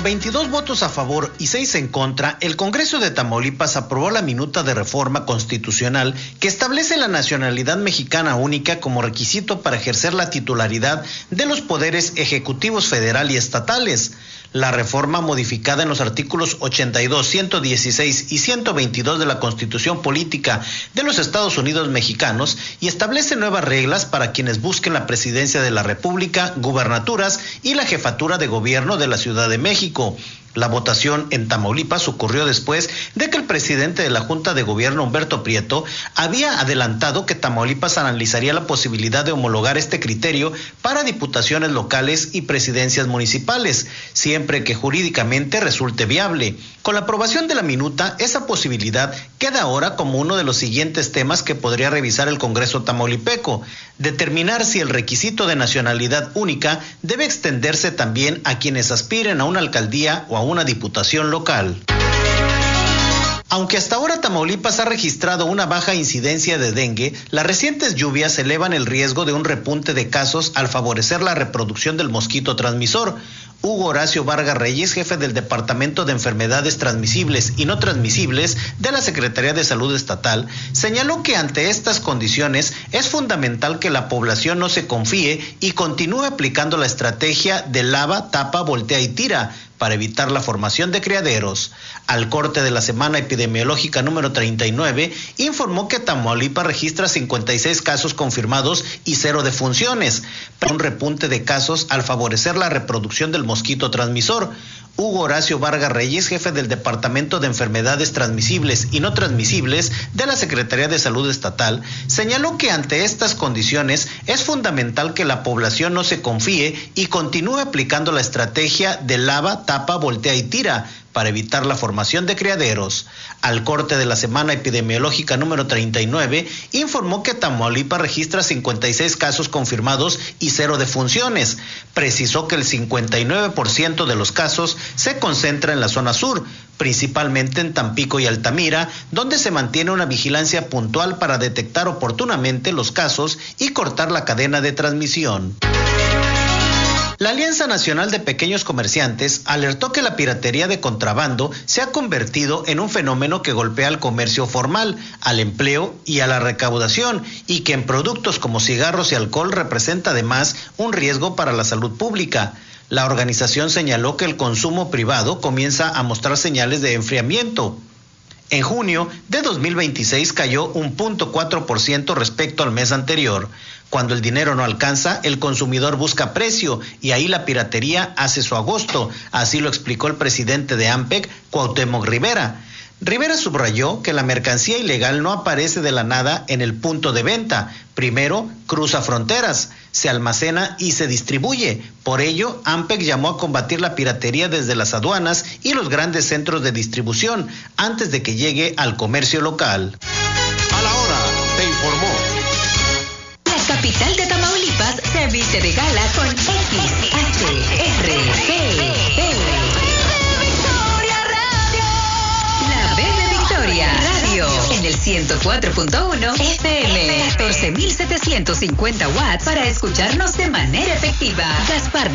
22 votos a favor y 6 en contra, el Congreso de Tamaulipas aprobó la minuta de reforma constitucional que establece la nacionalidad mexicana única como requisito para ejercer la titularidad de los poderes ejecutivos federal y estatales. La reforma, modificada en los artículos 82, 116 y 122 de la Constitución Política de los Estados Unidos Mexicanos, y establece nuevas reglas para quienes busquen la presidencia de la República, gubernaturas y la jefatura de gobierno de la Ciudad de México. La votación en Tamaulipas ocurrió después de que el presidente de la Junta de Gobierno, Humberto Prieto, había adelantado que Tamaulipas analizaría la posibilidad de homologar este criterio para diputaciones locales y presidencias municipales, siempre que jurídicamente resulte viable. Con la aprobación de la minuta, esa posibilidad queda ahora como uno de los siguientes temas que podría revisar el Congreso tamaulipeco: determinar si el requisito de nacionalidad única debe extenderse también a quienes aspiren a una alcaldía o a una diputación local. Aunque hasta ahora Tamaulipas ha registrado una baja incidencia de dengue, las recientes lluvias elevan el riesgo de un repunte de casos al favorecer la reproducción del mosquito transmisor. Hugo Horacio Vargas Reyes, jefe del Departamento de Enfermedades Transmisibles y No Transmisibles de la Secretaría de Salud Estatal, señaló que ante estas condiciones es fundamental que la población no se confíe y continúe aplicando la estrategia de lava, tapa, voltea y tira para evitar la formación de criaderos. Al corte de la semana epidemiológica número 39, informó que Tamaulipas registra 56 casos confirmados y 0 defunciones, pero un repunte de casos al favorecer la reproducción del mosquito transmisor. Hugo Horacio Vargas Reyes, jefe del Departamento de Enfermedades Transmisibles y No Transmisibles de la Secretaría de Salud Estatal, señaló que ante estas condiciones es fundamental que la población no se confíe y continúe aplicando la estrategia de lava, tapa, voltea y tira para evitar la formación de criaderos. Al corte de la semana epidemiológica número 39, informó que Tamaulipas registra 56 casos confirmados y 0 defunciones. Precisó que el 59% de los casos se concentra en la zona sur, principalmente en Tampico y Altamira, donde se mantiene una vigilancia puntual para detectar oportunamente los casos y cortar la cadena de transmisión. La Alianza Nacional de Pequeños Comerciantes alertó que la piratería de contrabando se ha convertido en un fenómeno que golpea al comercio formal, al empleo y a la recaudación, y que en productos como cigarros y alcohol representa además un riesgo para la salud pública. La organización señaló que el consumo privado comienza a mostrar señales de enfriamiento. En junio de 2026 cayó un 0.4% respecto al mes anterior. Cuando el dinero no alcanza, el consumidor busca precio y ahí la piratería hace su agosto. Así lo explicó el presidente de AMPEC, Cuauhtémoc Rivera. Rivera subrayó que la mercancía ilegal no aparece de la nada en el punto de venta. Primero, cruza fronteras, se almacena y se distribuye. Por ello, AMPEC llamó a combatir la piratería desde las aduanas y los grandes centros de distribución, antes de que llegue al comercio local. A la hora, te informó. La capital de Tamaulipas se viste de gala con XHRP. La B de Victoria Radio en el 104.1 FM, 14.750 watts para escucharnos de manera efectiva. Gaspar